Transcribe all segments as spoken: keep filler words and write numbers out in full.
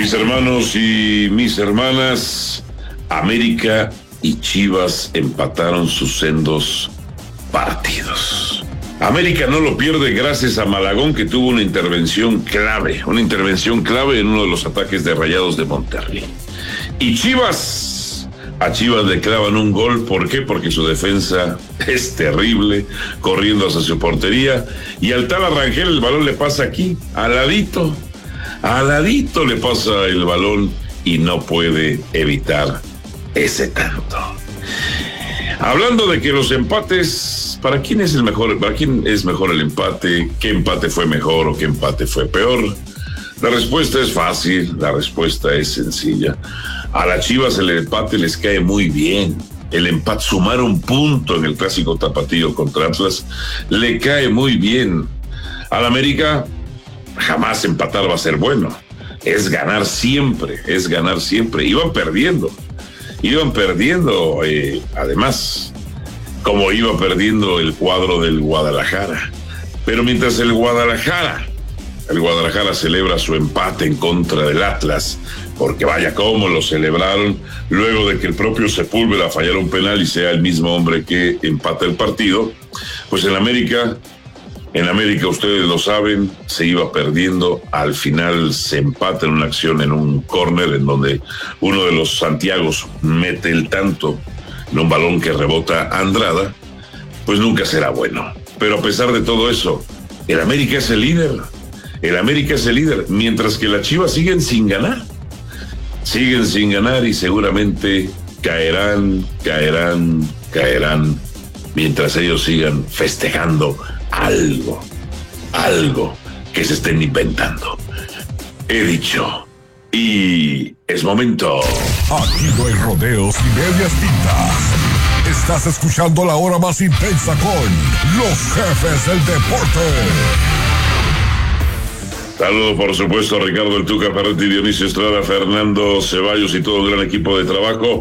Mis hermanos y mis hermanas, América y Chivas empataron sus sendos partidos. América no lo pierde gracias a Malagón, que tuvo una intervención clave, una intervención clave en uno de los ataques de Rayados de Monterrey. Y Chivas, a Chivas le clavan un gol. ¿Por qué? Porque su defensa es terrible, corriendo hacia su portería, y al tal Arrangel el balón le pasa aquí, al ladito, al ladito le pasa el balón y no puede evitar ese tanto. Hablando de que los empates, ¿para quién es el mejor? ¿Para quién es mejor el empate? ¿Qué empate fue mejor o qué empate fue peor? La respuesta es fácil, la respuesta es sencilla. A las Chivas el empate les cae muy bien. El empate, sumar un punto en el clásico tapatío contra Atlas, le cae muy bien. Al América, jamás empatar va a ser bueno. Es ganar siempre, es ganar siempre. Iban perdiendo. Iban perdiendo, eh, además, como iba perdiendo el cuadro del Guadalajara. Pero mientras el Guadalajara, el Guadalajara celebra su empate en contra del Atlas, porque vaya cómo lo celebraron, luego de que el propio Sepúlveda fallara un penal y sea el mismo hombre que empata el partido, pues en América, en América ustedes lo saben, se iba perdiendo, al final se empata en una acción en un córner en donde uno de los Santiagos mete el tanto en un balón que rebota a Andrada, pues nunca será bueno. Pero a pesar de todo eso, el América es el líder, el América es el líder, mientras que las Chivas siguen sin ganar, siguen sin ganar y seguramente caerán, caerán, caerán, mientras ellos sigan festejando algo, algo que se estén inventando. He dicho, y es momento. Aquí no hay rodeos y medias tintas. Estás escuchando la hora más intensa con los jefes del deporte. Saludo, por supuesto, a Ricardo El Tuca Ferretti, Dionisio Estrada, Fernando Ceballos y todo el gran equipo de trabajo.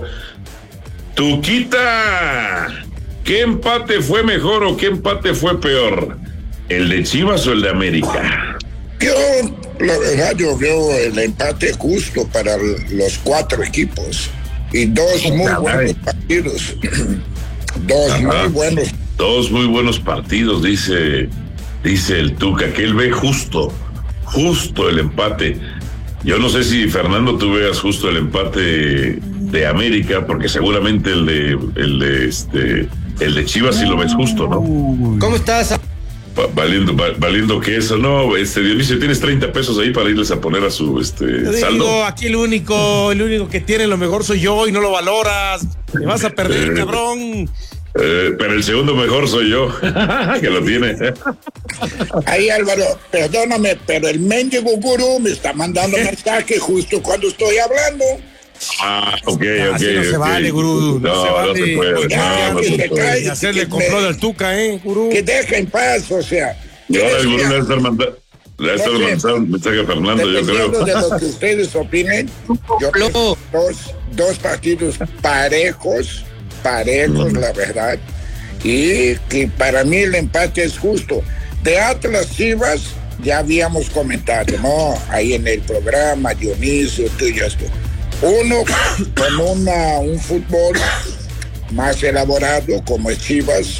Tuquita, ¿qué empate fue mejor o qué empate fue peor? ¿El de Chivas o el de América? Yo, la verdad, yo veo el empate justo para los cuatro equipos. Y dos muy buenos partidos. Dos Ajá. muy buenos. Dos muy buenos partidos, dice, dice el Tuca, que él ve justo, justo el empate. Yo no sé si, Fernando, tú veas justo el empate de América, porque seguramente el de, el de este, el de Chivas sí lo ves justo, ¿no? ¿Cómo estás? Valiendo, valiendo que eso, no, este Dionisio, tienes treinta pesos ahí para irles a poner a su este digo, saldo. Aquí el único, el único que tiene lo mejor soy yo y no lo valoras. Me vas a perder, eh, cabrón. Eh, pero el segundo mejor soy yo, que lo tiene. Ahí, Álvaro, perdóname, pero el mendigo gurú me está mandando mensaje justo cuando estoy hablando. Ah, ok, ok. Así no okay. se vale, gurú. No, no se vale. No se puede. Ya, no, no que se puede. Y hacerle compró del Tuca, ¿eh, gurú? Que deje en paz, o sea. Y ahora el gurú le va a estar mandando, le va a estar mandando un mensaje a Fernando, yo creo. De lo que ustedes opinen, yo creo dos, dos partidos parejos, parejos, mm. la verdad. Y que para mí el empate es justo. De Atlas Chivas, ya habíamos comentado, ¿no? Ahí en el programa, Dionisio, tú y yo estoy. Uno con una, un fútbol más elaborado como es Chivas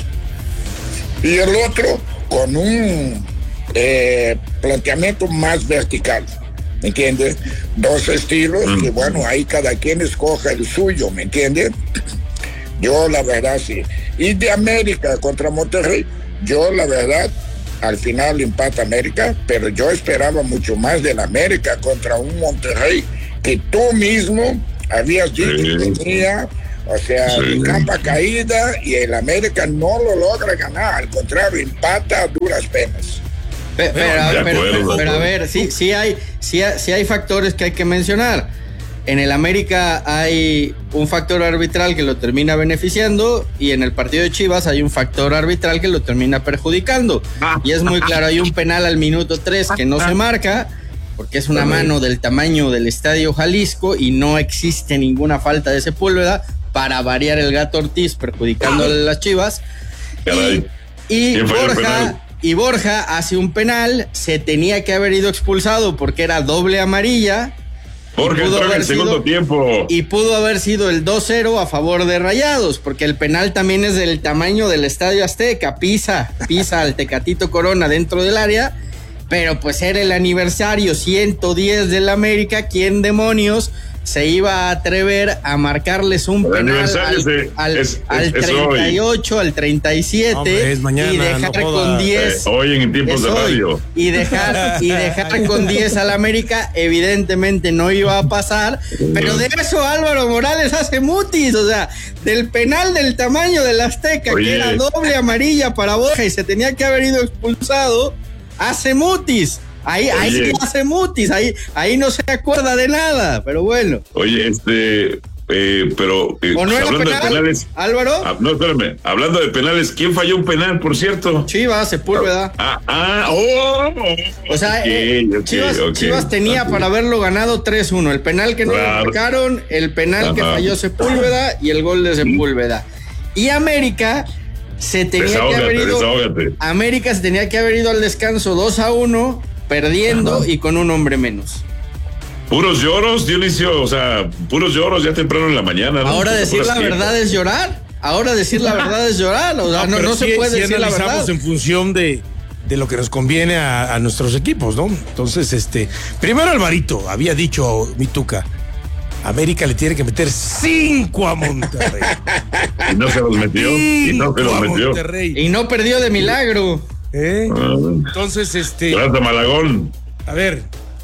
y el otro con un eh, planteamiento más vertical, ¿me entiendes? Dos estilos que bueno, ahí cada quien escoja el suyo, ¿me entiendes? Yo la verdad sí. Y de América contra Monterrey, yo la verdad al final empata América, pero yo esperaba mucho más del América contra un Monterrey que tú mismo habías dicho sí. que tenía, o sea, sí. de capa caída, y el América no lo logra ganar, al contrario, empata a duras penas. Pero, pero, pero, pero, pero a ver, sí, sí hay, sí, sí hay factores que hay que mencionar. En el América hay un factor arbitral que lo termina beneficiando, y en el partido de Chivas hay un factor arbitral que lo termina perjudicando. Y es muy claro, hay un penal al minuto tres que no se marca, porque es una mano del tamaño del Estadio Jalisco y no existe ninguna falta de Sepúlveda, para variar el Gato Ortiz perjudicando a las Chivas. Caray. Y, y Borja y Borja hace un penal, se tenía que haber ido expulsado porque era doble amarilla, Porque entró en el segundo sido, tiempo. Y pudo haber sido el dos cero a favor de Rayados, porque el penal también es del tamaño del Estadio Azteca, pisa, pisa al Tecatito Corona dentro del área, pero pues era el aniversario ciento diez del América, ¿quién demonios se iba a atrever a marcarles un el penal al, de, al, es, al es, treinta y ocho, al treinta y siete Hombre, es mañana, y dejar no con diez? Eh, hoy en tiempos de radio. Y dejar, y dejar con diez al América, evidentemente no iba a pasar, pero de eso Álvaro Morales hace mutis, o sea, del penal del tamaño del Azteca, Oye. que era doble amarilla para Borja y se tenía que haber ido expulsado, hace mutis. Ahí, ahí sí hace mutis, ahí, ahí no se acuerda de nada, pero bueno. Oye, este, eh, pero eh, ¿O no era hablando penal, de penales, Álvaro? Ah, no, espérame, hablando de penales, ¿quién falló un penal, por cierto? Chivas, Sepúlveda. Ah, ah, oh, o sea, okay, okay, Chivas, okay, Chivas tenía okay. para haberlo ganado tres uno, el penal que no claro. le marcaron, el penal Ajá. que falló Sepúlveda y el gol de Sepúlveda. Y América se tenía desahógate, que haber ido, desahógate. América se tenía que haber ido al descanso dos a uno, perdiendo Ajá. y con un hombre menos. Puros lloros, Dionisio, o sea, puros lloros ya temprano en la mañana, ¿no? Ahora decir la verdad es llorar. Ahora decir la verdad es llorar. O sea, no, no, no sí, se puede sí decir la verdad. En función de, de lo que nos conviene a, a nuestros equipos, ¿no? Entonces, este, primero Alvarito había dicho, mi Tuca, América le tiene que meter cinco a Monterrey. Y no se los metió. Y no se los metió. Monterrey. Y no perdió de milagro. ¿Eh? Ah, Entonces, este. Gracias, Malagón. A ver,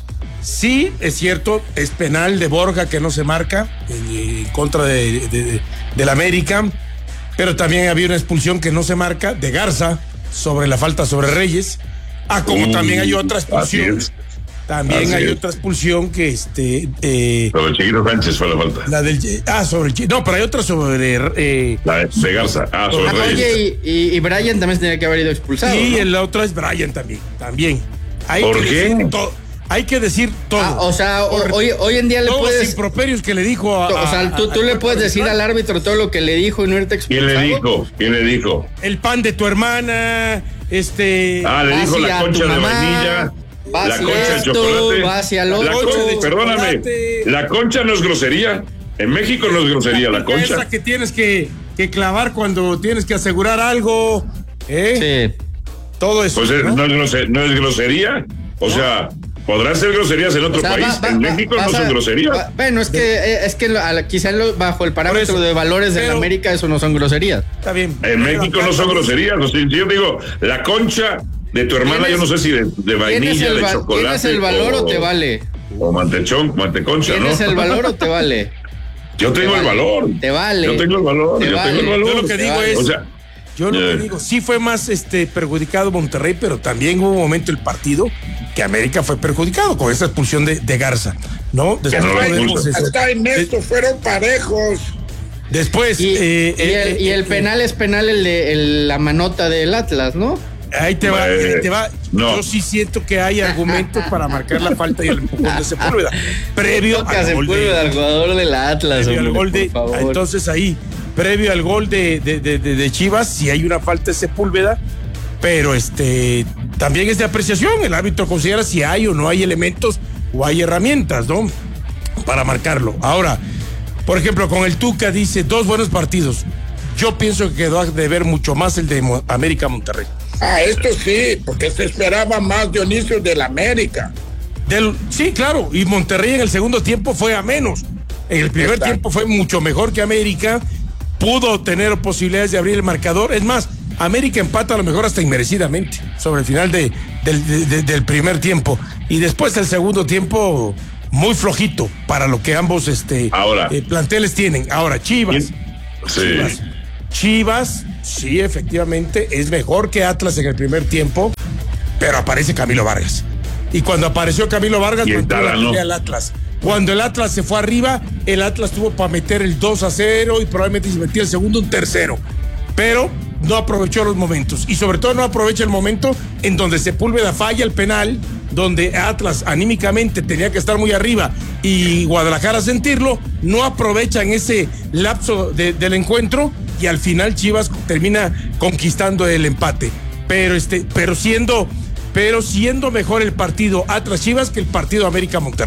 sí, es cierto, es penal de Borja que no se marca en, en contra de, de, de, de la América, pero también había una expulsión que no se marca de Garza sobre la falta sobre Reyes. Ah, como uh, también hay otra expulsión. También así hay es. otra expulsión que este. Eh, sobre el Chiquito Sánchez fue la falta. La del. Ah, sobre el. No, pero hay otra sobre. Eh, la de Garza. Ah, sobre ah, Oye, y, y, y Brian también tenía que haber ido expulsado. Sí, ¿no? la otra es Brian también. También. Hay ¿Por que qué? Decir todo, hay que decir todo. Ah, o sea, Por, hoy, hoy en día le todos puedes. Los improperios que le dijo a. O sea, tú, a, tú a, le puedes decir al árbitro todo lo que le dijo y no irte expulsado. ¿Quién le dijo? ¿Quién le dijo? El pan de tu hermana. Este. Ah, le dijo la concha de vainilla. Va la concha de chocolate. Va hacia el la concha, de perdóname, la concha no es grosería. En México no es grosería la concha. Esa que tienes que, que clavar cuando tienes que asegurar algo. ¿Eh? Sí. Todo eso. Pues ¿no? No, es grosería, no es grosería. O ¿No? sea, podrán ser groserías en otro o sea, país. Va, va, en va, México no son groserías. Va, bueno, es que, es que quizá bajo el parámetro eso, de valores de América eso no son groserías. Está bien. En México no son groserías. O sea, yo digo, la concha de tu hermana, yo no sé si de, de vainilla, de chocolate. ¿Tienes el valor o, o te vale? O mantechón, manteconcha, ¿no? ¿Tienes el valor o te vale? Yo tengo vale. el valor. Te vale. Yo tengo el valor. Yo vale. tengo el valor. Yo lo que digo vale. es. O sea, yo lo yeah. que digo, sí fue más este perjudicado Monterrey, pero también hubo un momento el partido que América fue perjudicado con esa expulsión de, de Garza, ¿no? Después no podemos, hasta en esto de, fueron parejos. Después. Y, eh, y, eh, el, eh, y el penal es penal, el de el, la manota del Atlas, ¿no? Ahí te va, eh, ahí te va. No. Yo sí siento que hay argumentos para marcar la falta y el empujón de Sepúlveda. Previo al gol de, al jugador del Atlas. Previo hombre, al gol de, entonces ahí, previo al gol de, de, de, de, de Chivas, si hay una falta de Sepúlveda, pero este también es de apreciación. El árbitro considera si hay o no hay elementos o hay herramientas, ¿no? Para marcarlo. Ahora, por ejemplo, con el Tuca dice dos buenos partidos. Yo pienso que quedó de ver mucho más el de América Monterrey. Ah, esto sí, porque se esperaba más Dionisio del América. Del, sí, claro, y Monterrey en el segundo tiempo fue a menos. En el primer Exacto. tiempo fue mucho mejor que América, pudo tener posibilidades de abrir el marcador. Es más, América empata a lo mejor hasta inmerecidamente sobre el final de, del, de, de, del primer tiempo. Y después del segundo tiempo, muy flojito para lo que ambos este, Ahora, eh, planteles tienen. Ahora, Chivas. Sí. Chivas. Chivas, sí, efectivamente, es mejor que Atlas en el primer tiempo, pero aparece Camilo Vargas. Y cuando apareció Camilo Vargas, mantuvo la pelea al Atlas. Cuando el Atlas se fue arriba, el Atlas tuvo para meter el dos a cero y probablemente se metía el segundo, un tercero. Pero no aprovechó los momentos. Y sobre todo no aprovecha el momento en donde Sepúlveda falla el penal, donde Atlas anímicamente tenía que estar muy arriba y Guadalajara sentirlo, no aprovechan ese lapso de, del encuentro y al final Chivas termina conquistando el empate. Pero este, pero siendo, pero siendo mejor el partido Atlas Chivas que el partido América Monterrey.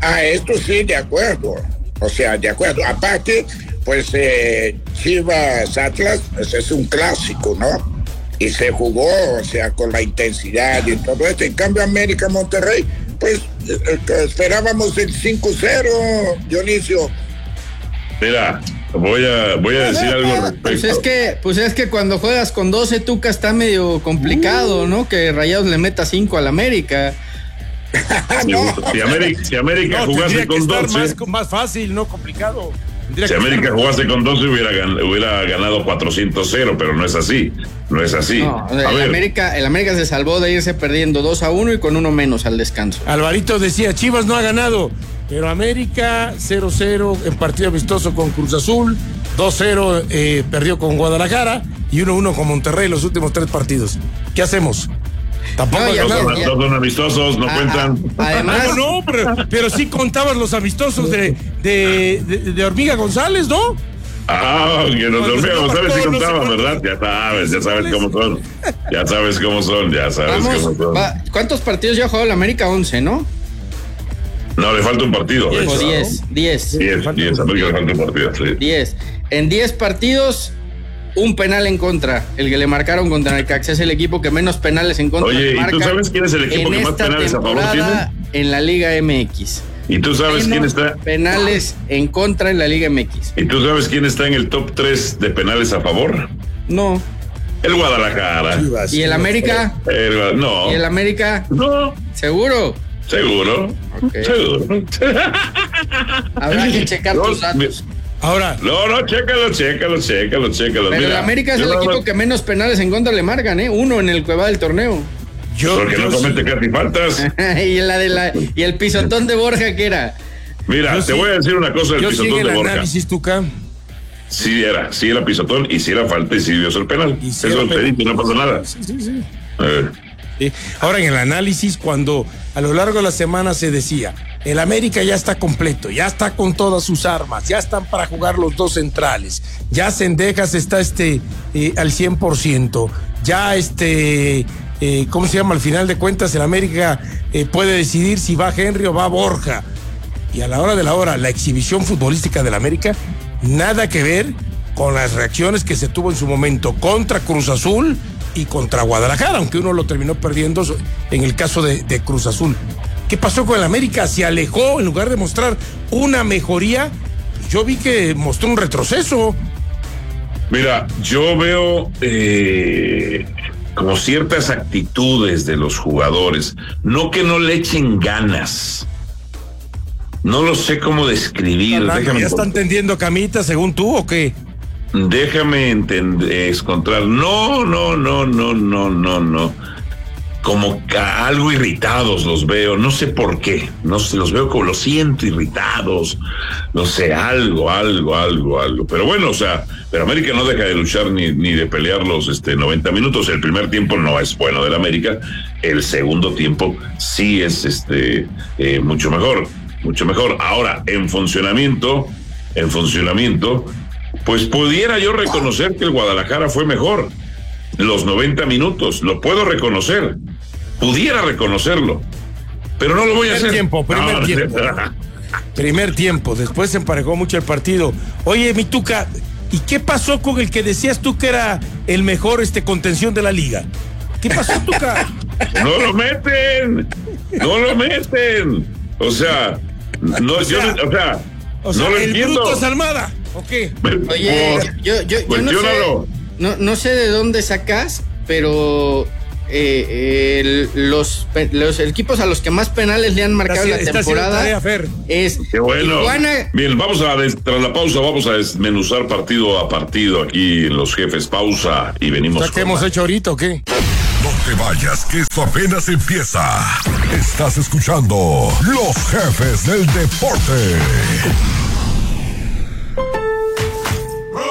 Ah, esto sí, de acuerdo. O sea, de acuerdo. Aparte, pues eh, Chivas Atlas pues, es un clásico, ¿no? Y se jugó, o sea, con la intensidad y todo esto. En cambio, América Monterrey, pues eh, esperábamos el cinco cero, Dionisio. Mira, voy a, voy a decir algo al respecto. Pues es que, pues es que cuando juegas con doce, Tuca, está medio complicado, ¿no? Que Rayados le meta cinco al América. no. Si América, si América no, jugase con doce... Más, más fácil, no complicado. Tendría si América estar... jugase con doce hubiera, gan, hubiera ganado cuatrocientos cero, pero no es así. No es así. No, el, América, el América se salvó de irse perdiendo dos a uno y con uno menos al descanso. Alvarito decía, Chivas no ha ganado, pero América cero cero en partido amistoso con Cruz Azul, dos cero eh, perdió con Guadalajara y uno uno con Monterrey los últimos tres partidos. ¿Qué hacemos? Tampoco no, ya, ganado, ya, ya. Todos son amistosos, no ah, cuentan. Además, no, no pero, pero sí contabas los amistosos de, de, de, de Hormiga González, ¿no? Ah, que los de Hormiga González sí contaban, ¿verdad? Ya sabes, ya sabes cómo son. Ya sabes cómo son, ya sabes Vamos, cómo son. Va, ¿cuántos partidos ya ha jugado el América? once, ¿no? No, le falta un partido. O diez, diez. diez, diez, a América le falta un partido, sí. diez. En diez partidos... un penal en contra, el que le marcaron contra Necaxa, es el equipo que menos penales en contra. Oye, ¿y tú sabes quién es el equipo que más penales a favor tiene? En la Liga M X. ¿Y tú sabes menos quién está? Penales en contra en la Liga M X. ¿Y tú sabes quién está en el top tres de penales a favor? No. El Guadalajara. ¿Y el América? El, no. ¿Y el América? No. ¿Seguro? Seguro. Okay. Seguro. Habrá que checar tus datos. Ahora. No, no, chécalo, chécalo, chécalo, chécalo. Pero Mira, el América es el no, equipo no, que menos penales en contra le marcan, ¿eh? Uno en el que va del torneo. Yo, Porque yo no comete sí. casi faltas. y, la de la, y el pisotón de Borja, ¿qué era? Mira, yo te sí. voy a decir una cosa del pisotón sí de Borja. Análisis, Tuca. Sí era, sí era pisotón y sí era falta y sí dio el penal. Y sí Eso es penal. Y no pasa nada. Sí, sí, sí. A ver. Sí. Ahora en el análisis, cuando a lo largo de la semana se decía, el América ya está completo, ya está con todas sus armas, ya están para jugar los dos centrales, ya Cendejas está este eh, al cien por ciento, ya este, eh, ¿cómo se llama? Al final de cuentas el América eh, puede decidir si va Henry o va Borja. Y a la hora de la hora, la exhibición futbolística del América, nada que ver con las reacciones que se tuvo en su momento contra Cruz Azul y contra Guadalajara, aunque uno lo terminó perdiendo en el caso de, de Cruz Azul. ¿Qué pasó con el América? Se alejó en lugar de mostrar una mejoría. Yo vi que mostró un retroceso. Mira, yo veo eh, como ciertas actitudes de los jugadores, no que no le echen ganas. No lo sé cómo describir. Déjame ¿Ya están tendiendo camita según tú o qué? Déjame entender, encontrar. No, no, no, no, no, no, no. Como algo irritados los veo, no sé por qué. No sé, los veo como los siento irritados. No sé, algo, algo, algo, algo. Pero bueno, o sea, pero América no deja de luchar ni, ni de pelear los este, noventa minutos. El primer tiempo no es bueno del América. El segundo tiempo sí es este eh, mucho mejor. Mucho mejor. Ahora, en funcionamiento, en funcionamiento, pues pudiera yo reconocer que el Guadalajara fue mejor. Los noventa minutos, lo puedo reconocer. Pudiera reconocerlo. Pero no lo voy a hacer. Tiempo, primer no, tiempo. Primer tiempo. Después se emparejó mucho el partido. Oye, mi Tuca, ¿y qué pasó con el que decías tú que era el mejor este contención de la liga? ¿Qué pasó, Tuca? No lo meten. No lo meten. O sea, no, o sea, yo, o sea, o sea no lo el entiendo. Bruto es Almada, ¿o qué? Oye, yo, yo, yo no sé, no, no sé de dónde sacas, pero eh, el, los, los equipos a los que más penales le han marcado está, la temporada tarea, es Qué bueno. Tijuana. Bien, vamos a, tras la pausa, vamos a desmenuzar partido a partido aquí en Los Jefes. Pausa y venimos. ¿Qué hemos hecho ahorita o qué? No te vayas, que esto apenas empieza. Estás escuchando Los Jefes del Deporte.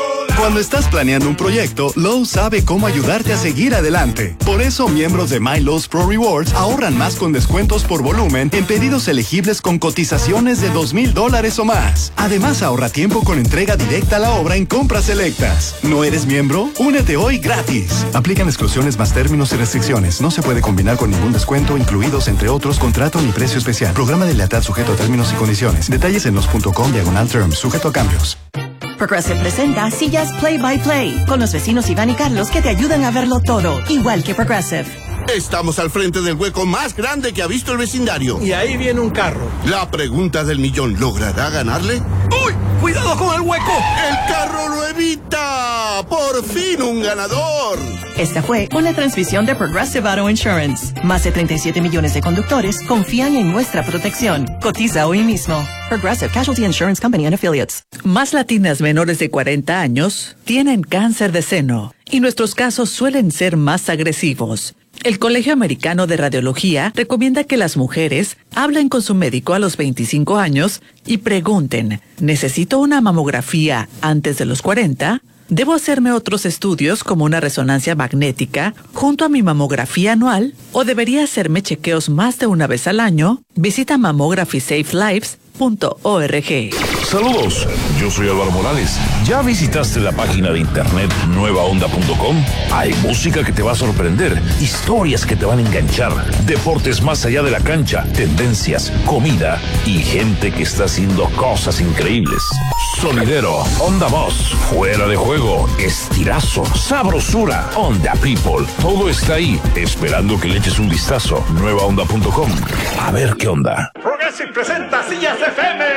Cuando estás planeando un proyecto, Lowe's sabe cómo ayudarte a seguir adelante. Por eso, miembros de My Lowe's Pro Rewards ahorran más con descuentos por volumen en pedidos elegibles con cotizaciones de dos mil dólares o más. Además, ahorra tiempo con entrega directa a la obra en compras selectas. ¿No eres miembro? Únete hoy gratis. Aplican exclusiones más términos y restricciones. No se puede combinar con ningún descuento, incluidos entre otros contrato ni precio especial. Programa de lealtad sujeto a términos y condiciones. Detalles en los punto com diagonal terms, sujeto a cambios. Progressive presenta Sillas Play by Play con los vecinos Iván y Carlos que te ayudan a verlo todo, igual que Progressive. Estamos al frente del hueco más grande que ha visto el vecindario. Y ahí viene un carro. La pregunta del millón, ¿logrará ganarle? ¡Uy! ¡Cuidado con el hueco! ¡El carro lo evita! ¡Por fin un ganador! Esta fue una transmisión de Progressive Auto Insurance. Más de treinta y siete millones de conductores confían en nuestra protección. Cotiza hoy mismo. Progressive Casualty Insurance Company and Affiliates. Más latinas menores de cuarenta años tienen cáncer de seno y nuestros casos suelen ser más agresivos. El Colegio Americano de Radiología recomienda que las mujeres hablen con su médico a los veinticinco años y pregunten, ¿necesito una mamografía antes de los cuarenta? ¿Debo hacerme otros estudios como una resonancia magnética junto a mi mamografía anual? ¿O debería hacerme chequeos más de una vez al año? Visita mammography safe lives punto org. Saludos, yo soy Álvaro Morales. ¿Ya visitaste la página de internet nueva onda punto com? Hay música que te va a sorprender, historias que te van a enganchar, deportes más allá de la cancha, tendencias, comida y gente que está haciendo cosas increíbles. Sonidero, onda voz, fuera de juego, estirazo, sabrosura, onda people. Todo está ahí, esperando que le eches un vistazo. nueva onda punto com. A ver qué onda. Progressive presenta Sillas F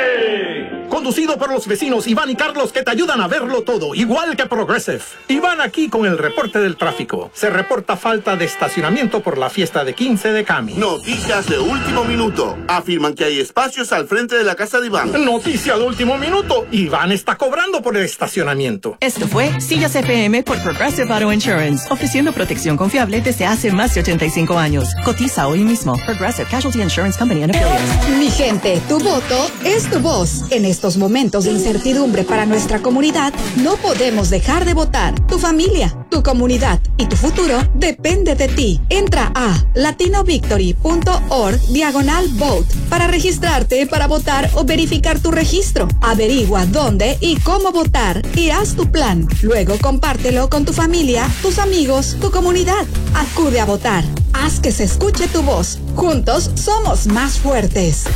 M. Conducido por los vecinos Iván y Carlos que te ayudan a verlo todo, igual que Progressive. Iván aquí con el reporte del tráfico. Se reporta falta de estacionamiento por la fiesta de quince de Cami. Noticias de último minuto. Afirman que hay espacios al frente de la casa de Iván. Noticia de último minuto. Iván está cobrando por el estacionamiento. Esto fue Sillas F M por Progressive Auto Insurance, ofreciendo protección confiable desde hace más de ochenta y cinco años. Cotiza hoy mismo. Progressive Casualty Insurance Company and Affiliates. Mi gente, tu voto es tu voz. En estos momentos de incertidumbre para nuestra comunidad, no podemos dejar de votar. Tu familia, tu comunidad y tu futuro depende de ti. Entra a latinovictory punto org diagonal vote para registrarte para votar o verificar tu registro. Averigua dónde y cómo votar y haz tu plan. Luego compártelo con tu familia, tus amigos, tu comunidad. Acude a votar. Haz que se escuche tu voz. Juntos somos más fuertes.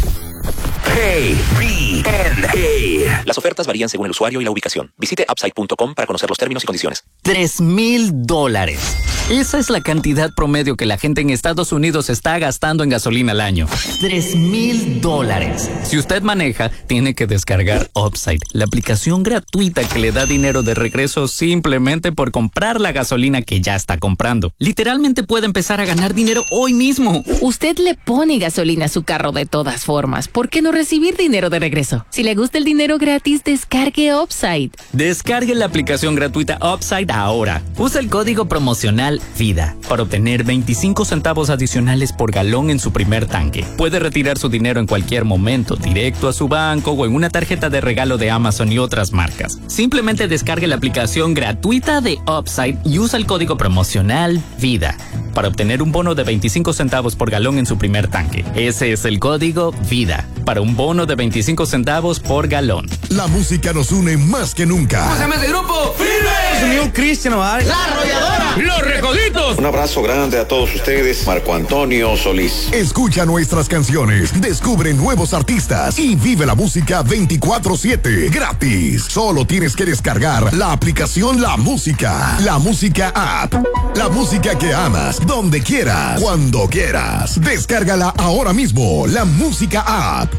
Hey, B and A. Las ofertas varían según el usuario y la ubicación. Visite upside punto com para conocer los términos y condiciones. Tres mil dólares. Esa es la cantidad promedio que la gente en Estados Unidos está gastando en gasolina al año. Tres mil dólares. Si usted maneja, tiene que descargar Upside, la aplicación gratuita que le da dinero de regreso simplemente por comprar la gasolina que ya está comprando. Literalmente puede empezar a ganar dinero hoy mismo. Usted le pone gasolina a su carro de todas formas. ¿Por qué no recibir dinero de regreso? Si le gusta el dinero gratis, descargue Upside. Descargue la aplicación gratuita Upside ahora. Usa el código promocional VIDA para obtener veinticinco centavos adicionales por galón en su primer tanque. Puede retirar su dinero en cualquier momento, directo a su banco o en una tarjeta de regalo de Amazon y otras marcas. Simplemente descargue la aplicación gratuita de Upside y usa el código promocional VIDA para obtener un bono de veinticinco centavos por galón en su primer tanque. Ese es el código VIDA para un bono de veinticinco centavos por galón. La música nos une más que nunca. ¿Cómo se llama ese grupo? ¡Firmes! New Christian, ¿vale? ¡La Arrolladora! ¡Los Recoditos! Un abrazo grande a todos ustedes. Marco Antonio Solís. Escucha nuestras canciones, descubre nuevos artistas y vive la música veinticuatro siete gratis. Solo tienes que descargar la aplicación La Música. La Música App. La música que amas, donde quieras, cuando quieras. Descárgala ahora mismo. La Música App.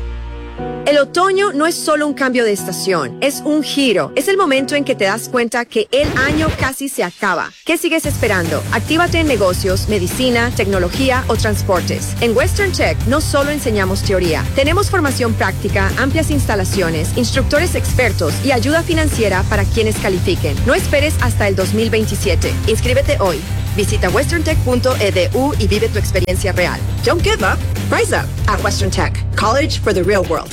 El otoño no es solo un cambio de estación, es un giro. Es el momento en que te das cuenta que el año casi se acaba. ¿Qué sigues esperando? Actívate en negocios, medicina, tecnología o transportes. En Western Tech no solo enseñamos teoría. Tenemos formación práctica, amplias instalaciones, instructores expertos y ayuda financiera para quienes califiquen. No esperes hasta el dos mil veintisiete. Inscríbete hoy. Visita western tech punto e d u y vive tu experiencia real. Don't give up. Rise up at Western Tech. College for the real world.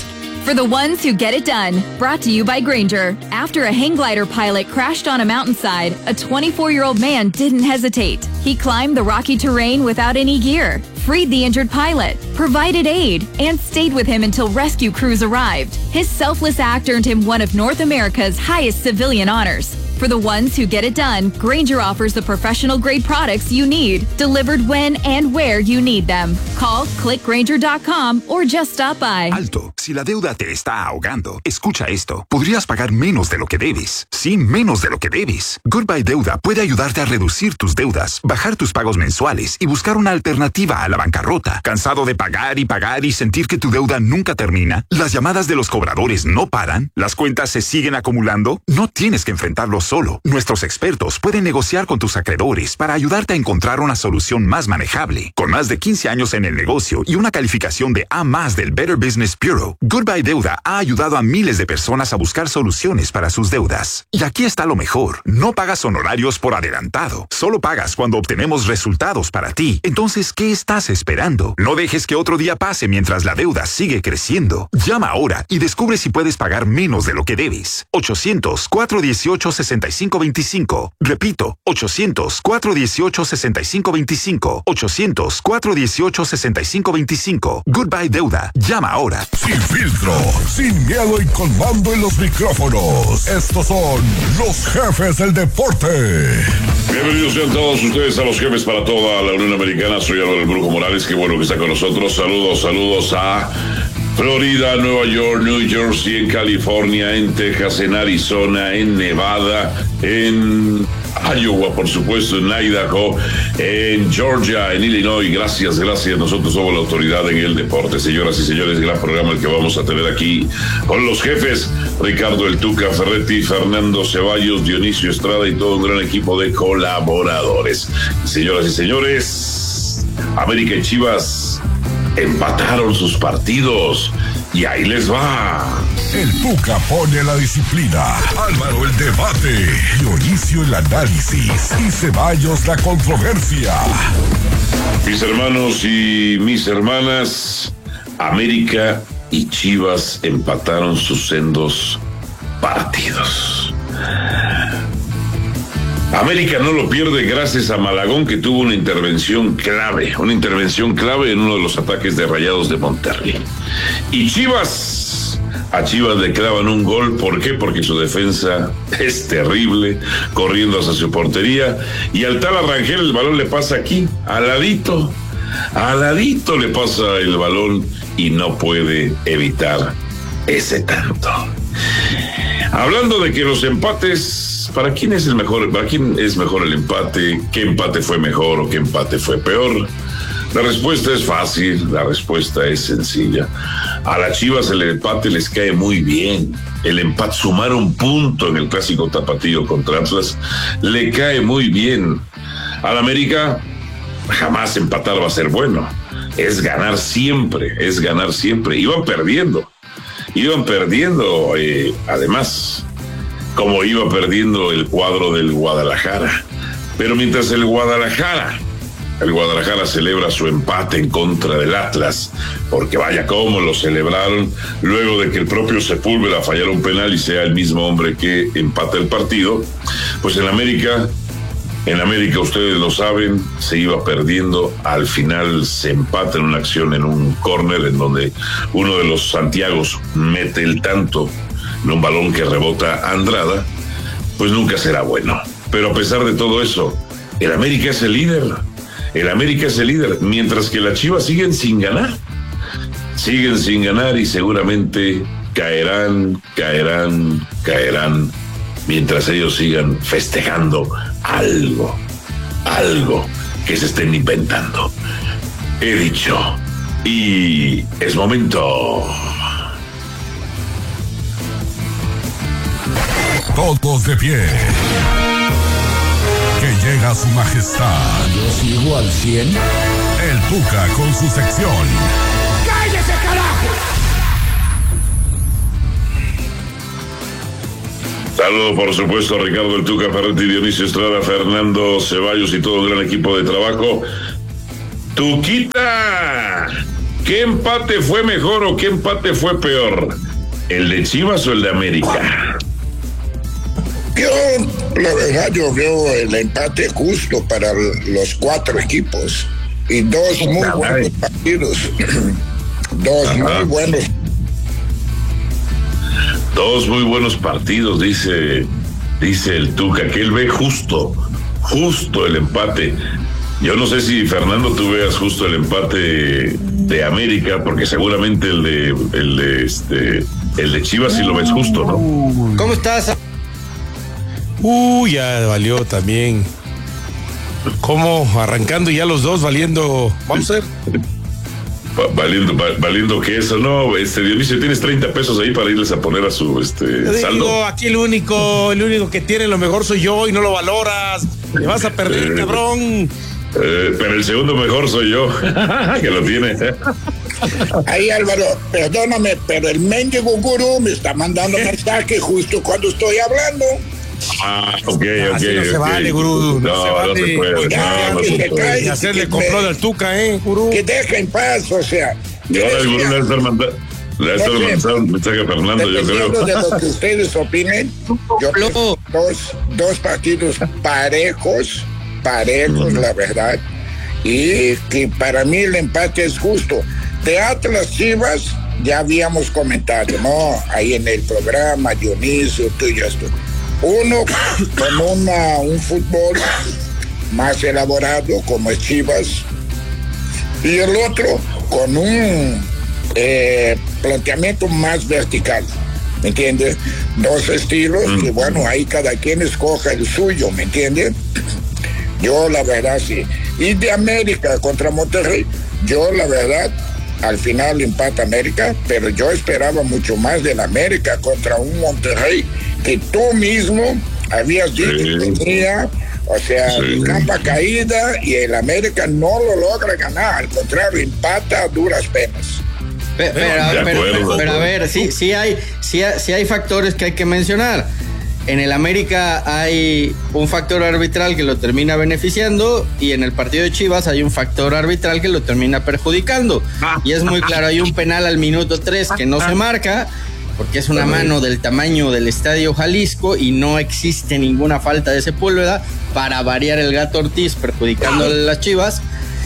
For the ones who get it done, brought to you by Grainger. After a hang glider pilot crashed on a mountainside, a twenty-four-year-old man didn't hesitate. He climbed the rocky terrain without any gear, freed the injured pilot, provided aid, and stayed with him until rescue crews arrived. His selfless act earned him one of North America's highest civilian honors. For the ones who get it done, Grainger offers the professional-grade products you need, delivered when and where you need them. Call, click grainger dot com, or just stop by. Alto. Si la deuda te está ahogando, escucha esto. Podrías pagar menos de lo que debes. Sí, menos de lo que debes. Goodbye Deuda puede ayudarte a reducir tus deudas, bajar tus pagos mensuales y buscar una alternativa a la bancarrota. ¿Cansado de pagar y pagar y sentir que tu deuda nunca termina? ¿Las llamadas de los cobradores no paran? ¿Las cuentas se siguen acumulando? No tienes que enfrentarlo solo. Nuestros expertos pueden negociar con tus acreedores para ayudarte a encontrar una solución más manejable. Con más de quince años en el negocio y una calificación de A más del Better Business Bureau, Goodbye Deuda ha ayudado a miles de personas a buscar soluciones para sus deudas. Y aquí está lo mejor. No pagas honorarios por adelantado. Solo pagas cuando obtenemos resultados para ti. Entonces, ¿qué estás esperando? No dejes que otro día pase mientras la deuda sigue creciendo. Llama ahora y descubre si puedes pagar menos de lo que debes. ochocientos, cuatro dieciocho, sesenta y cinco veinticinco. Repito, ochocientos, cuatro dieciocho, sesenta y cinco veinticinco. ochocientos, cuatro dieciocho, sesenta y cinco veinticinco. Goodbye Deuda. Llama ahora. Sin filtro, sin miedo y con mando en los micrófonos. Estos son los jefes del deporte. Bienvenidos sean todos ustedes a los jefes para toda la Unión Americana. Soy Álvaro El Brujo Morales, qué bueno que está con nosotros. Saludos, saludos a Florida, Nueva York, New Jersey, en California, en Texas, en Arizona, en Nevada, en Iowa, por supuesto, en Idaho, en Georgia, en Illinois. Gracias, gracias. Nosotros somos la autoridad en el deporte, señoras y señores. Gran programa el que vamos a tener aquí con los jefes: Ricardo El Tuca Ferretti, Fernando Ceballos, Dionisio Estrada y todo un gran equipo de colaboradores. Señoras y señores, América y Chivas empataron sus partidos y ahí les va. El Tuca pone la disciplina, Álvaro el debate, Dionisio el análisis y Ceballos la controversia. Mis hermanos y mis hermanas, América y Chivas empataron sus sendos partidos. América no lo pierde gracias a Malagón, que tuvo una intervención clave, una intervención clave en uno de los ataques de Rayados de Monterrey. Y Chivas, a Chivas le clavan un gol. ¿Por qué? Porque su defensa es terrible, corriendo hacia su portería, y al tal Arrangel el balón le pasa aquí, al ladito, al ladito le pasa el balón y no puede evitar ese tanto. Hablando de que los empates, ¿para quién es el mejor? ¿Para quién es mejor el empate? ¿Qué empate fue mejor o qué empate fue peor? La respuesta es fácil, la respuesta es sencilla. A las Chivas el empate les cae muy bien. El empate, sumar un punto en el clásico tapatío contra Atlas, le cae muy bien. Al América jamás empatar va a ser bueno. Es ganar siempre, es ganar siempre. Iban perdiendo. Iban perdiendo, eh, además, como iba perdiendo el cuadro del Guadalajara. Pero mientras el Guadalajara, el Guadalajara celebra su empate en contra del Atlas, porque vaya cómo lo celebraron, luego de que el propio Sepúlveda fallara un penal y sea el mismo hombre que empata el partido, pues en América... En América, ustedes lo saben, se iba perdiendo, al final se empata en una acción en un córner en donde uno de los Santiagos mete el tanto en un balón que rebota a Andrada, pues nunca será bueno. Pero a pesar de todo eso, el América es el líder, el América es el líder, mientras que las Chivas siguen sin ganar, siguen sin ganar y seguramente caerán, caerán, caerán, mientras ellos sigan festejando algo, algo que se estén inventando. He dicho, y es momento. Todos de pie. Que llega su majestad. Yo sigo al cien. El Tuca con su sección. ¡Cállese, carajo! Saludo, por supuesto, a Ricardo El Tuca Ferretti, Dionisio Estrada, Fernando Ceballos y todo el gran equipo de trabajo. Tuquita, ¿qué empate fue mejor o qué empate fue peor? ¿El de Chivas o el de América? Yo, la verdad, yo veo el empate justo para los cuatro equipos. Y dos muy Caray. buenos partidos. Dos Ajá. muy buenos. Dos muy buenos partidos, dice, dice el Tuca, que él ve justo, justo el empate. Yo no sé si, Fernando, tú veas justo el empate de América, porque seguramente el de, el de este, el de Chivas sí lo ves justo, ¿no? ¿Cómo estás? Uy, ya valió también. ¿Cómo? Arrancando ya los dos, valiendo. Vamos a ver. Valiendo, valiendo que eso, no, este Dionisio, tienes treinta pesos ahí para irles a poner a su este Yo saldo. Digo, aquí el único, el único que tiene lo mejor soy yo y no lo valoras. Te vas a perder, eh, cabrón. Eh, pero el segundo mejor soy yo, que lo tiene. Ahí, Álvaro, perdóname, pero el mendigo gurú me está mandando mensaje justo cuando estoy hablando. Ah, ok, ok. Así no okay. se vale, gurú. No, no se vale. No se puede. Ya, no, no que se se puede. cae, Y hacerle que compró me- del Tuca, ¿eh, gurú? Que deje en paz, o sea. Y ahora el gurú le va a estar mandando, le va a estar mandando un mensaje a Fernando, yo creo. Dependiendo de lo que ustedes opinen, yo creo dos, dos partidos parejos, parejos, la verdad. Y que para mí el empate es justo. De Atlas Chivas, ya habíamos comentado, ¿no? Ahí en el programa, Dionisio, tú y yo estoy. Uno con una, un fútbol más elaborado, como es Chivas, y el otro con un eh, planteamiento más vertical, ¿me entiendes? Dos estilos, mm. y bueno, ahí cada quien escoja el suyo, ¿me entiendes? Yo la verdad sí. Y de América contra Monterrey, yo la verdad, al final empata América, pero yo esperaba mucho más del América contra un Monterrey que tú mismo habías dicho sí. que tenía, o sea, sí. capa caída, y el América no lo logra ganar, al contrario, empata a duras penas. Pero, pero, pero, pero, pero a ver, sí, sí hay, sí, sí hay factores que hay que mencionar. En el América hay un factor arbitral que lo termina beneficiando, y en el partido de Chivas hay un factor arbitral que lo termina perjudicando. Y es muy claro, hay un penal al minuto tres que no se marca, porque es una mano del tamaño del Estadio Jalisco y no existe ninguna falta de Sepúlveda, para variar el Gato Ortiz perjudicando a las Chivas.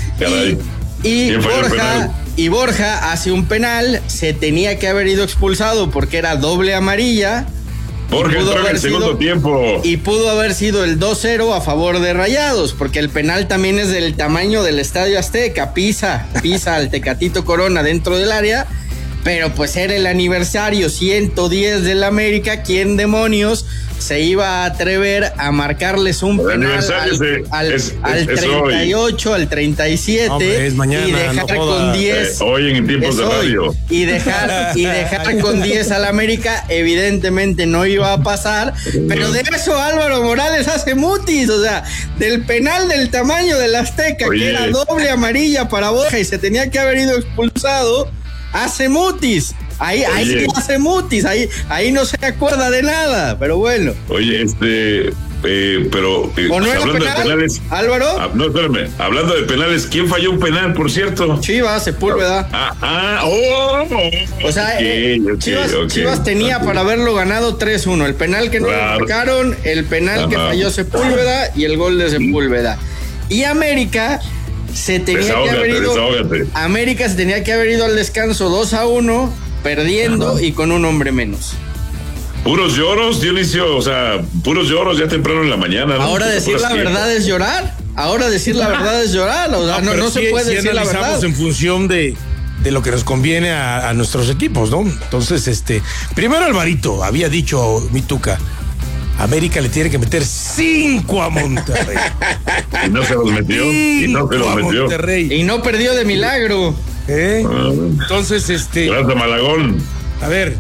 Y, y Borja, y Borja hace un penal, se tenía que haber ido expulsado porque era doble amarilla. Porque entró en el segundo sido, tiempo. Y pudo haber sido el dos cero a favor de Rayados, porque el penal también es del tamaño del Estadio Azteca, pisa, pisa al Tecatito Corona dentro del área, pero pues era el aniversario ciento diez del América, ¿quién demonios se iba a atrever a marcarles un el penal al, se, al, es, al es, treinta y ocho, al treinta y siete, hombre, es mañana, y dejar no con diez? Eh, hoy en tiempos de radio. Y dejar, y dejar con diez al América, evidentemente no iba a pasar, pero de eso Álvaro Morales hace mutis, o sea, del penal del tamaño del Azteca, Oye. que era doble amarilla para Borja y se tenía que haber ido expulsado, hace mutis. Ahí, ahí sí hace mutis, ahí, ahí no se acuerda de nada, pero bueno. Oye, este, eh, pero eh, ¿O no hablando penal, de penales, Álvaro. Ah, no, espérame, hablando de penales, ¿quién falló un penal, por cierto? Chivas, Sepúlveda. Ah, ah, oh, oh, o sea, okay, okay, Chivas, okay, Chivas tenía okay. para haberlo ganado tres uno, el penal que no claro. le marcaron, el penal Ajá. que falló Sepúlveda y el gol de Sepúlveda. Y América se tenía desahógate, que haber ido, desahógate. América se tenía que haber ido al descanso dos a uno, perdiendo Ajá. y con un hombre menos. Puros lloros, Dionisio, o sea, puros lloros ya temprano en la mañana, ¿no? Ahora decir la verdad es llorar. Ahora decir la verdad es llorar. O sea, no, no, no se puede si decir la verdad. En función de, de lo que nos conviene a, a nuestros equipos, ¿no? Entonces, este, primero Alvarito había dicho, mi Tuca, América le tiene que meter cinco a Monterrey. Y no se los metió. Cinco y no se los metió. Monterrey. Y no perdió de milagro. ¿Eh? Ah, Entonces, este. Gracias, Malagón. A ver,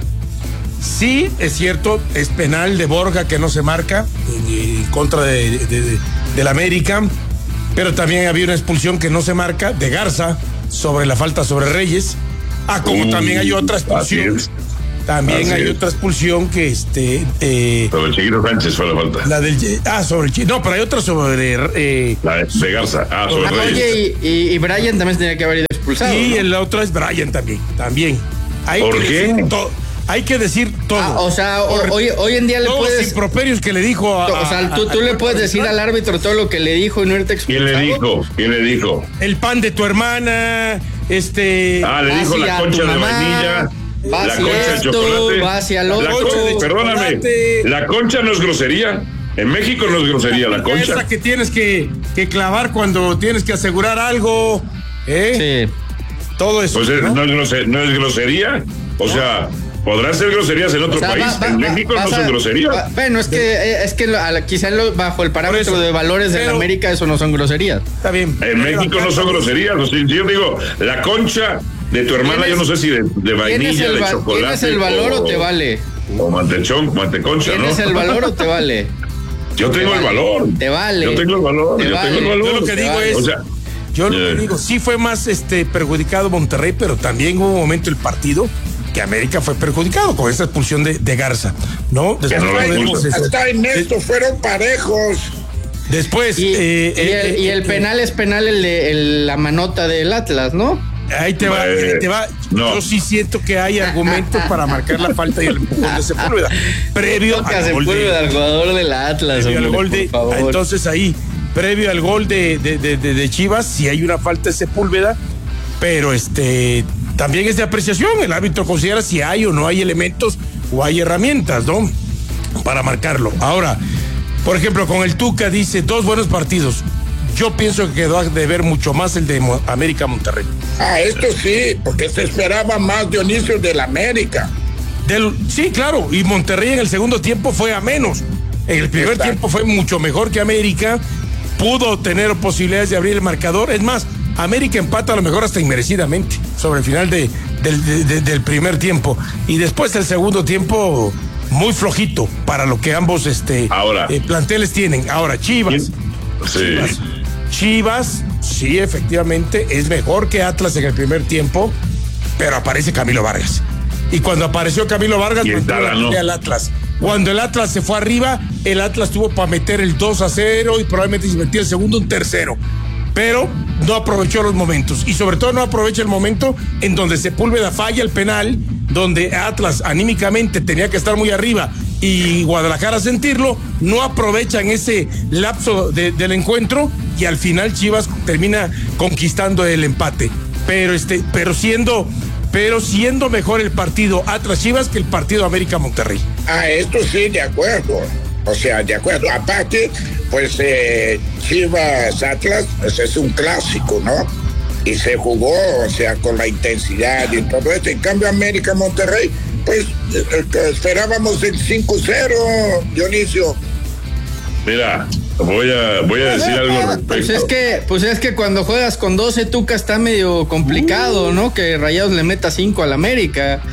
sí, es cierto, es penal de Borja que no se marca en, en contra de, de, de, de la América, pero también había una expulsión que no se marca de Garza sobre la falta sobre Reyes. Ah, como uh, también hay otra expulsión. También así hay es. otra expulsión que este. Eh, sobre el Chiquito Sánchez fue la falta. La del. Ah, sobre el Chiquito. No, pero hay otra sobre. Eh, la de Garza. Ah, sobre ah, Reyes. Oye, y, y, y Brian también tenía que haber ido expulsado. Y ¿no? el otro es Brian también. También. Ahí ¿Por qué? To, hay que decir todo. Ah, o sea, o, hoy, hoy en día le puedes... Los improperios que le dijo a... O sea, tú, a, tú a, le a, puedes a, decir al árbitro todo lo que le dijo y no irte expulsado. ¿Quién le dijo? ¿Quién le dijo? El pan de tu hermana, este... Ah, le dijo la concha de vainilla, la concha de chocolate. Va hacia el otro. Concha, perdóname, la concha no es grosería. En México no es grosería la concha. Esa que tienes que, que clavar cuando tienes que asegurar algo, ¿eh? Sí. Todo eso. Pues es, ¿no? No, es grosería, no es grosería. O no. sea, podrán ser groserías en otro o sea, país. Va, va, en va, México no son groserías. Va, bueno, es que es que quizá bajo el parámetro de valores de la América eso no son groserías. Está bien. En México no son groserías. O sea, yo digo, la concha de tu hermana, yo no sé si de, de vainilla, de chocolate. ¿Tienes el valor o, o te vale? O mantechón, manteconcha, ¿no? ¿Tienes el valor o te vale? Yo tengo vale. el valor. Te vale. Yo tengo el valor. Te yo vale. tengo el valor. Yo lo que digo vale. es, o sea, yo lo eh. que digo, sí fue más este perjudicado Monterrey, pero también hubo un momento el partido que América fue perjudicado con esta expulsión de, de Garza, ¿no? Después no podemos, hasta en esto eh, fueron parejos. Después y, eh, y, el, eh, y el penal es penal el de el, la manota del Atlas, ¿no? Ahí te va, eh, ahí te va. No. Yo sí siento que hay argumentos para marcar la falta y el empujón de Sepúlveda. Previo al gol de, al jugador del Atlas. Hombre, al gol de, por favor. Entonces ahí, previo al gol de, de, de, de, de Chivas, si sí hay una falta de Sepúlveda, pero este también es de apreciación. El árbitro considera si hay o no hay elementos o hay herramientas, ¿no? Para marcarlo. Ahora, por ejemplo, con el Tuca dice dos buenos partidos. Yo pienso que quedó de ver mucho más el de América Monterrey. Ah, esto sí, porque se esperaba más Dionisio del América. Del, sí, claro, y Monterrey en el segundo tiempo fue a menos. En el primer Exacto. tiempo fue mucho mejor que América. Pudo tener posibilidades de abrir el marcador. Es más, América empata a lo mejor hasta inmerecidamente sobre el final de, del, de, de, del primer tiempo. Y después del segundo tiempo, muy flojito para lo que ambos este, Ahora, eh, planteles tienen. Ahora, Chivas. Sí. Chivas. Chivas, sí, efectivamente, es mejor que Atlas en el primer tiempo, pero aparece Camilo Vargas. Y cuando apareció Camilo Vargas, metió al Atlas. Cuando el Atlas se fue arriba, el Atlas tuvo para meter el dos a cero y probablemente se metió el segundo, un tercero. Pero no aprovechó los momentos. Y sobre todo no aprovecha el momento en donde Sepúlveda falla el penal, donde Atlas anímicamente tenía que estar muy arriba y Guadalajara sentirlo, no aprovechan ese lapso de, del encuentro y al final Chivas termina conquistando el empate. Pero este, pero siendo, pero siendo mejor el partido Atlas Chivas que el partido América Monterrey. Ah, esto sí, de acuerdo. O sea, de acuerdo. Aparte, pues eh, Chivas Atlas, pues es un clásico, ¿no? Y se jugó, o sea, con la intensidad y todo esto. En cambio, América Monterrey, pues eh, esperábamos el cinco cero, Dionisio. Mira, voy a, voy a decir algo al respecto. Pues es que, pues es que cuando juegas con doce Tuca está medio complicado, uh. ¿no? Que Rayados le meta cinco al América.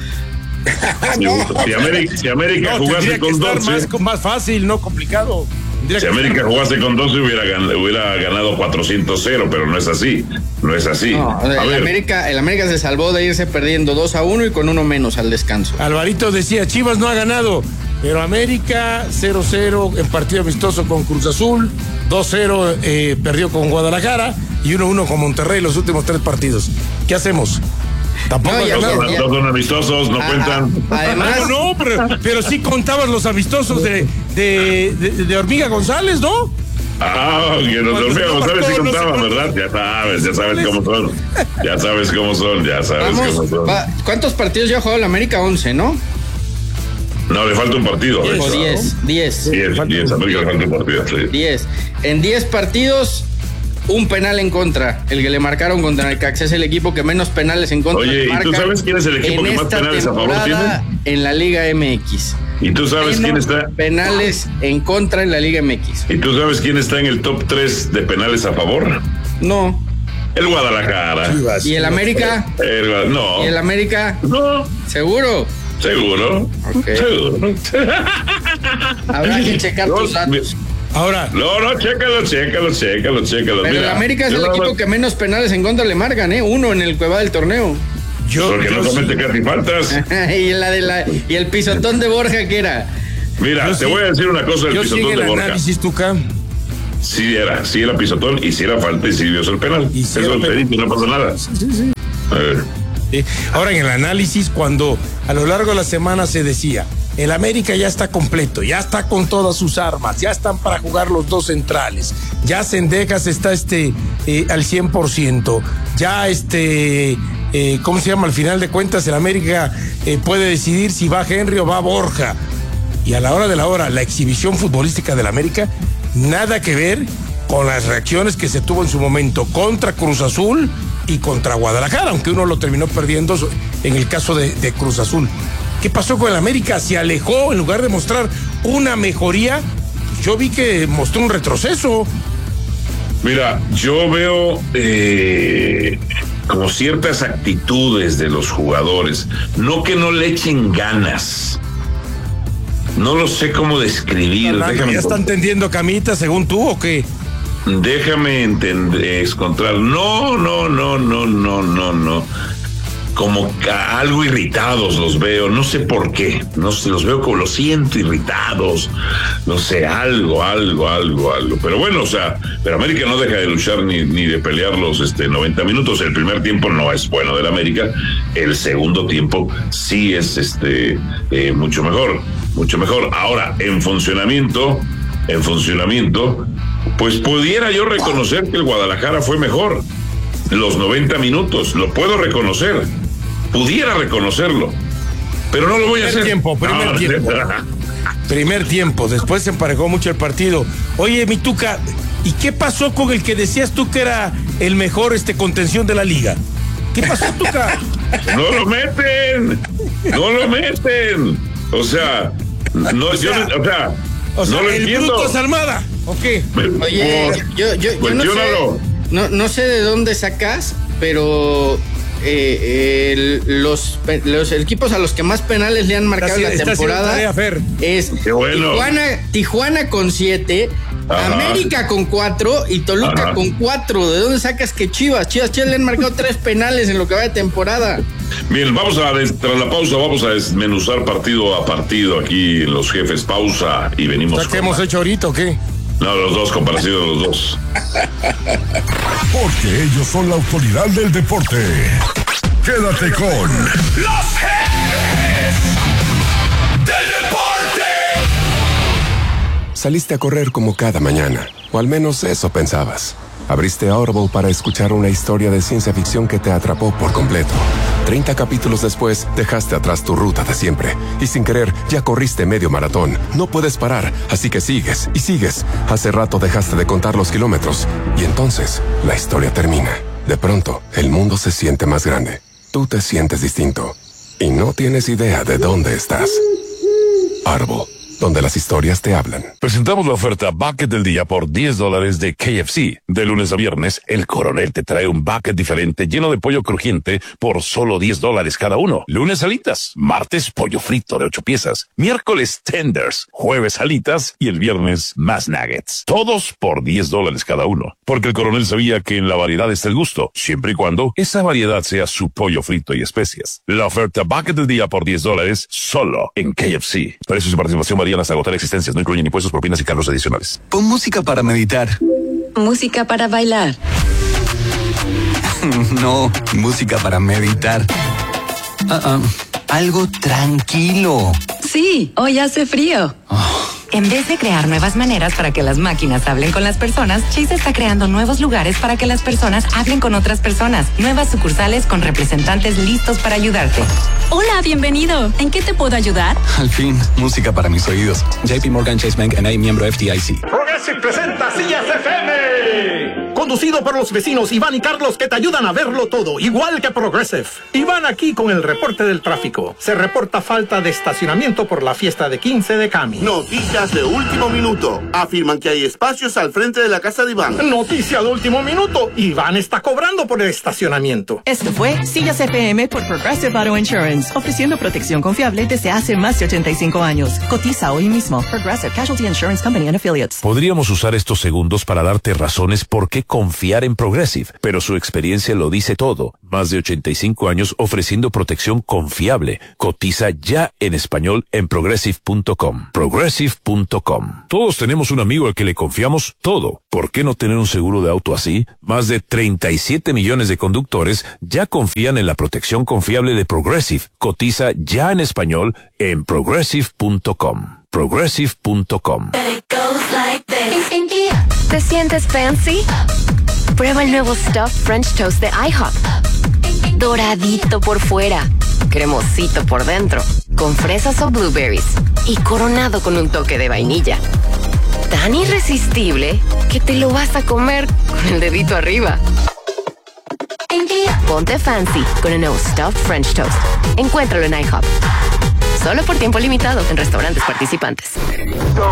no. Si América, si América no, jugase con doce, más, más fácil, no complicado. Si América jugase con doce hubiera ganado, hubiera ganado cuatrocientos cero, pero no es así, no es así. No, el, a ver. América, el América se salvó de irse perdiendo dos a uno y con uno menos al descanso. Alvarito decía, Chivas no ha ganado, pero América cero cero en partido amistoso con Cruz Azul, dos cero eh, perdió con Guadalajara y uno uno con Monterrey los últimos tres partidos. ¿Qué hacemos? Tampoco no, ya, no, son, ya. son amistosos, no ah, cuentan. Además, no, no, pero, pero sí contabas los amistosos de, de, de, de Hormiga González, ¿no? Ah, que los de Hormiga González sí contaban, no ¿verdad? Ya sabes, ya sabes cómo son. Ya sabes cómo son, ya sabes Vamos, cómo son. Va, ¿cuántos partidos ya ha jugado el América? once, ¿no? No, le falta un partido. diez, o diez, diez. diez, diez, América le falta un partido, sí. diez. En diez partidos, un penal en contra. El que le marcaron contra el Necaxa es el equipo que menos penales en contra. Oye, ¿y tú sabes quién es el equipo que más penales a favor tiene? En la Liga M X. ¿Y tú sabes quién está? Penales en contra en la Liga M X. ¿Y tú sabes quién está en el top tres de penales a favor? No. El Guadalajara. ¿Y el América? El, no. ¿Y el América? No. ¿Seguro? Seguro. Okay. Seguro. Habrá que checar tus datos. Ahora. No, no, chécalo, chécalo, chécalo, chécalo. Pero Mira, el América es el equipo no... que menos penales en contra le marcan, ¿eh? Uno en el Cueva del torneo. Yo, Porque yo no comete sí. casi faltas. y, la de la, y el pisotón de Borja, ¿qué era? Mira, yo te sí. voy a decir una cosa del yo pisotón de Borja. Análisis, Tuca. Sí era, sí era pisotón y sí era falta y sí vio el penal. Y sí Eso es el no pasa nada. Sí, sí, sí. A ver. ¿sí? Ahora, en el análisis, cuando a lo largo de la semana se decía, el América ya está completo, ya está con todas sus armas, ya están para jugar los dos centrales, ya Zendejas está este, eh, al cien por ciento, ya este, eh, ¿cómo se llama? Al final de cuentas, el América eh, puede decidir si va Henry o va Borja. Y a la hora de la hora, la exhibición futbolística del América, nada que ver con las reacciones que se tuvo en su momento contra Cruz Azul y contra Guadalajara, aunque uno lo terminó perdiendo en el caso de, de Cruz Azul. ¿Qué pasó con el América? Se alejó en lugar de mostrar una mejoría. Yo vi que mostró un retroceso. Mira, yo veo eh, como ciertas actitudes de los jugadores, no que no le echen ganas. No lo sé cómo describir. Fernando, Déjame ¿ya están tendiendo camita según tú o qué? Déjame entender, encontrar. No, no, no, no, no, no, no. Como algo irritados los veo, no sé por qué. No sé, los veo como los siento irritados. No sé, algo, algo, algo, algo. Pero bueno, o sea, pero América no deja de luchar ni, ni de pelear los este, noventa minutos. El primer tiempo no es bueno del América. El segundo tiempo sí es este eh, mucho mejor. Mucho mejor. Ahora, en funcionamiento, en funcionamiento, pues pudiera yo reconocer que el Guadalajara fue mejor. Los noventa minutos, lo puedo reconocer. Pudiera reconocerlo. Pero no lo voy a hacer. Tiempo, primer no, tiempo. Primer tiempo. Después se emparejó mucho el partido. Oye, mi Tuca, ¿y qué pasó con el que decías tú que era el mejor este contención de la liga? ¿Qué pasó, Tuca? No lo meten. No lo meten. O sea, no, o sea, yo, o sea, o sea, no lo el entiendo. bruto es Almada, ¿o qué? Oye, yo, yo, yo no sé, no, no sé de dónde sacas, pero eh, el, los, los equipos a los que más penales le han marcado en la temporada tarea, es bueno. Tijuana, Tijuana con siete, ajá, América con cuatro y Toluca, ajá, con cuatro. ¿De dónde sacas que Chivas? Chivas, Chivas le han marcado tres penales en lo que va de temporada. Bien, vamos a, tras la pausa, vamos a desmenuzar partido a partido aquí los jefes. Pausa y venimos. ¿Qué hemos hecho ahorita o qué? No, los dos, comparecidos los dos. Porque ellos son la autoridad del deporte. Quédate con los jefes del deporte. Saliste a correr como cada mañana, o al menos eso pensabas. Abriste Audible para escuchar una historia de ciencia ficción que te atrapó por completo. Treinta capítulos después, dejaste atrás tu ruta de siempre. Y sin querer, ya corriste medio maratón. No puedes parar, así que sigues y sigues. Hace rato dejaste de contar los kilómetros. Y entonces, la historia termina. De pronto, el mundo se siente más grande. Tú te sientes distinto. Y no tienes idea de dónde estás. Audible, donde las historias te hablan. Presentamos la oferta Bucket del Día por diez dólares de K F C. De lunes a viernes, el Coronel te trae un bucket diferente lleno de pollo crujiente por solo diez dólares cada uno. Lunes, alitas. Martes, pollo frito de ocho piezas. Miércoles, tenders. Jueves, alitas. Y el viernes, más nuggets. Todos por diez dólares cada uno. Porque el Coronel sabía que en la variedad está el gusto, siempre y cuando esa variedad sea su pollo frito y especias. La oferta Bucket del Día por diez dólares solo en K F C. Precios y participación varían hasta agotar existencias. No incluyen impuestos, propinas y cargos adicionales. Pon música para meditar. Música para bailar. No, música para meditar. Uh-uh. Algo tranquilo. Sí, hoy hace frío. Oh. En vez de crear nuevas maneras para que las máquinas hablen con las personas, Chase está creando nuevos lugares para que las personas hablen con otras personas. Nuevas sucursales con representantes listos para ayudarte. Hola, bienvenido. ¿En qué te puedo ayudar? Al fin, música para mis oídos. J P Morgan Chase Bank N A, miembro F D I C. Progressive presenta Sillas F M. Conducido por los vecinos Iván y Carlos que te ayudan a verlo todo, igual que Progressive. Iván aquí con el reporte del tráfico. Se reporta falta de estacionamiento por la fiesta de quince de Cami. Noticias de último minuto. Afirman que hay espacios al frente de la casa de Iván. Noticia de último minuto. Iván está cobrando por el estacionamiento. Esto fue Sillas F M por Progressive Auto Insurance, ofreciendo protección confiable desde hace más de ochenta y cinco años. Cotiza hoy mismo. Progressive Casualty Insurance Company and Affiliates. Podríamos usar estos segundos para darte razones por qué confiar en Progressive, pero su experiencia lo dice todo. Más de ochenta y cinco años ofreciendo protección confiable. Cotiza ya en español en progressive punto com. progressive punto com. Todos tenemos un amigo al que le confiamos todo. ¿Por qué no tener un seguro de auto así? Más de treinta y siete millones de conductores ya confían en la protección confiable de Progressive. Cotiza ya en español en progressive punto com. progressive punto com. ¿Te sientes fancy? Prueba el nuevo Stuffed French Toast de IHOP. Doradito por fuera, cremosito por dentro, con fresas o blueberries y coronado con un toque de vainilla. Tan irresistible que te lo vas a comer con el dedito arriba. Ponte fancy con el nuevo Stuffed French Toast. Encuéntralo en IHOP. Solo por tiempo limitado en restaurantes participantes.